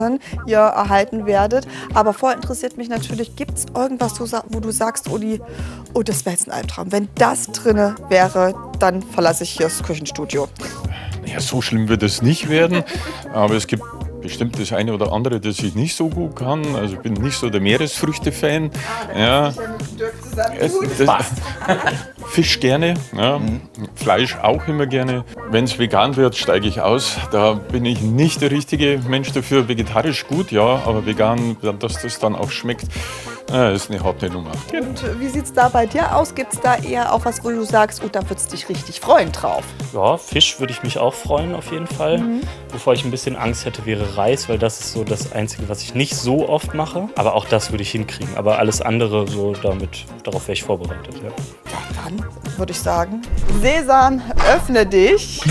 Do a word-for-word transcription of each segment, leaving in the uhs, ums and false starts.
ihr erhalten werdet. Aber vorher interessiert mich natürlich, gibt es irgendwas, wo du sagst, Uli, oh, das wäre jetzt ein Albtraum. Wenn das drinne wäre, dann verlasse ich hier das Küchenstudio. Ja, so schlimm wird es nicht werden, aber es gibt bestimmt das eine oder andere, das ich nicht so gut kann. Also ich bin nicht so der Meeresfrüchte-Fan. Ja. Es, das, Fisch gerne, ja. Mhm. Fleisch auch immer gerne. Wenn es vegan wird, steige ich aus. Da bin ich nicht der richtige Mensch dafür. Vegetarisch gut, ja, aber vegan, dass das dann auch schmeckt, ja, ist eine harte Nummer. Und wie sieht es da bei dir aus? Gibt es da eher auch was, wo du sagst, oh, da würdest du dich richtig freuen drauf? Ja, Fisch würde ich mich auch freuen auf jeden Fall. Mhm. Wovor ich ein bisschen Angst hätte, wäre Reis, weil das ist so das Einzige, was ich nicht so oft mache. Aber auch das würde ich hinkriegen. Aber alles andere, so damit, darauf wäre ich vorbereitet. Ja. Ja, dann würde ich sagen, Sesam, öffne dich.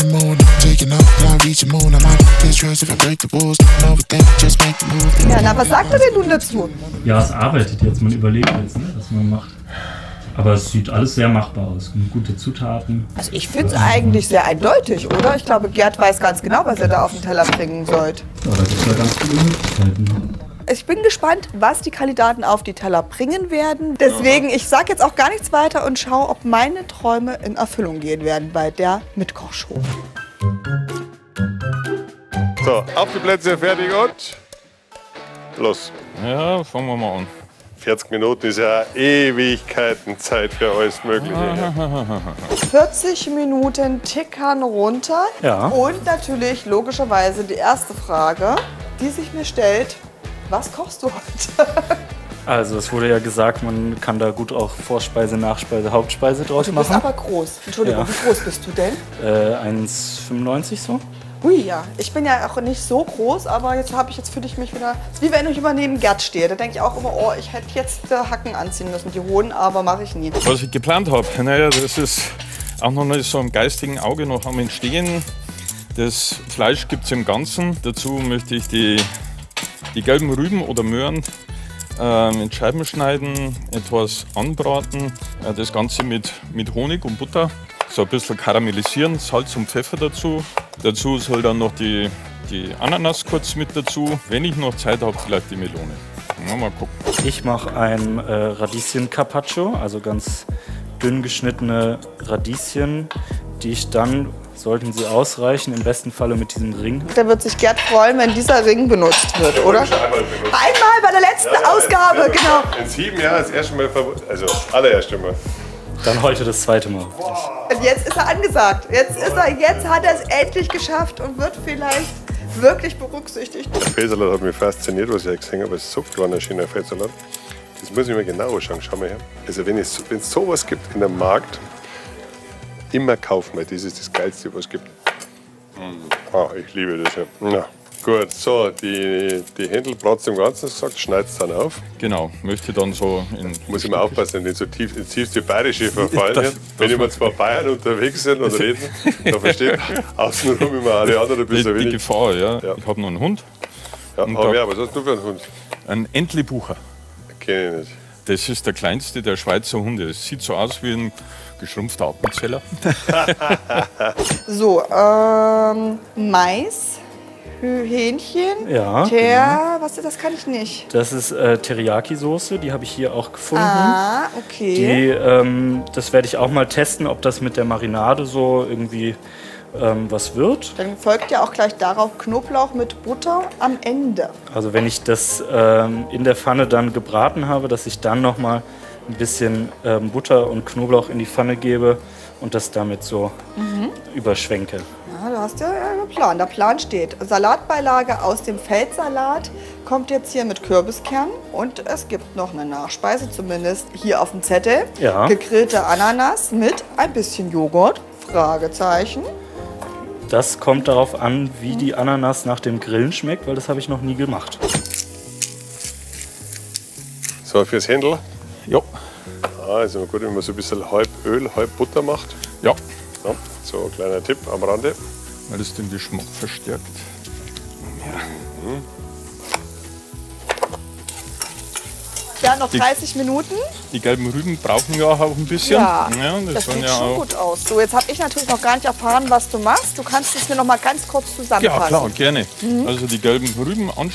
Ja, na, was sagt du denn nun dazu? Ja, es arbeitet jetzt, man überlegt jetzt, ne, was man macht. Aber es sieht alles sehr machbar aus. Gute Zutaten. Also ich finde es eigentlich sehr eindeutig, oder? Ich glaube, Gerd weiß ganz genau, was er da auf den Teller bringen sollte. Ja, da gibt es ja ganz viele Möglichkeiten. Ich bin gespannt, was die Kandidaten auf die Teller bringen werden. Deswegen, ich sage jetzt auch gar nichts weiter und schaue, ob meine Träume in Erfüllung gehen werden bei der Mitkochshow. So, auf die Plätze, fertig und los. Ja, fangen wir mal an. vierzig Minuten ist ja Ewigkeiten Zeit für alles Mögliche. vierzig Minuten tickern runter. Ja. Und natürlich, logischerweise, die erste Frage, die sich mir stellt: Was kochst du heute? Also es wurde ja gesagt, man kann da gut auch Vorspeise, Nachspeise, Hauptspeise draus Du bist machen. aber groß. Entschuldigung, Ja. wie groß bist du denn? Äh, eins Komma fünfundneunzig so. Ui, ja. Ich bin ja auch nicht so groß, aber jetzt habe ich jetzt für dich mich wieder... Es ist wie wenn ich über neben Gerd stehe. Da denke ich auch immer, oh, ich hätte jetzt äh, Hacken anziehen müssen, die hohen, aber mache ich nie. Was ich geplant habe, naja, das ist auch noch nicht so im geistigen Auge noch am Entstehen. Das Fleisch gibt es im Ganzen. Dazu möchte ich die, die gelben Rüben oder Möhren äh, in Scheiben schneiden, etwas anbraten. Äh, das Ganze mit, mit Honig und Butter. So ein bisschen karamellisieren, Salz und Pfeffer dazu. Dazu soll dann noch die, die Ananas kurz mit dazu. Wenn ich noch Zeit habe, vielleicht die Melone. Ja, mal gucken. Ich mache ein äh, Radieschen-Carpaccio, also ganz dünn geschnittene Radieschen, die ich dann, sollten sie ausreichen, im besten Falle mit diesem Ring. Da wird sich Gerd freuen, wenn dieser Ring benutzt wird, oder? Einmal benutzt. Einmal bei der letzten Ja, Ausgabe, ja, genau. In sieben Jahren das erste Mal verboten. Also, allererste Mal. Dann heute das zweite Mal. Und jetzt ist er angesagt. Jetzt, ist er, jetzt hat er es endlich geschafft und wird vielleicht wirklich berücksichtigt. Der Feldsalat hat mich fasziniert, was ich gesehen habe. Es ist so kleiner, schöner Feldsalat. Das muss ich mir genau anschauen. Schau mal her. Also, wenn es wenn es sowas gibt in einem Markt, immer kaufen wir. Das ist das Geilste, was es gibt. Ah, ich liebe das ja. Na, gut, so, die, die Händel platzt im Ganzen, gesagt, schneidet es dann auf. Genau, möchte dann so in... Muss ich mal aufpassen, nicht so tief ins tiefste Bayerische verfallen. Das- Wenn das- immer zwei Bayern unterwegs sind und reden, dann versteht außenrum immer alle anderen ein Die, bisschen die wenig. Gefahr, ja. Ja. Ich habe noch einen Hund, Ja, Und aber da- ja, was hast du für einen Hund? einen Entlebucher. Kenn ich nicht. Das ist der kleinste der Schweizer Hunde. Es sieht so aus wie ein geschrumpfter Appenzeller. So, ähm, Mais, Hü- Hähnchen, Ja, Ter, was das kann ich nicht. Das ist äh, Teriyaki-Soße, die habe ich hier auch gefunden. Ah, okay. Die, ähm, das werde ich auch mal testen, ob das mit der Marinade so irgendwie ähm, was wird. Dann folgt ja auch gleich darauf Knoblauch mit Butter am Ende. Also wenn ich das ähm, in der Pfanne dann gebraten habe, dass ich dann noch mal ein bisschen ähm, Butter und Knoblauch in die Pfanne gebe und das damit so überschwenke. Ja, du hast ja einen Plan. Der Plan steht. Salatbeilage aus dem Feldsalat kommt jetzt hier mit Kürbiskern. Und es gibt noch eine Nachspeise, zumindest hier auf dem Zettel. Ja. Gegrillte Ananas mit ein bisschen Joghurt. Fragezeichen. Das kommt darauf an, wie die Ananas nach dem Grillen schmeckt, weil das habe ich noch nie gemacht. So, fürs Händel. Ja, Ah, ist immer gut, wenn man so ein bisschen halb Öl, halb Butter macht. ja, Ja, so ein kleiner Tipp am Rande. weil es den Geschmack verstärkt. Ja, Ja, noch die, dreißig Minuten. die gelben Rüben brauchen ja auch ein bisschen. Ja, das das sollen sieht ja schon auch, gut aus. So, jetzt habe ich natürlich noch gar nicht erfahren, was du machst. Du kannst es mir noch mal ganz kurz zusammenfassen. Ja, klar, gerne. Also die gelben Rüben anschauen.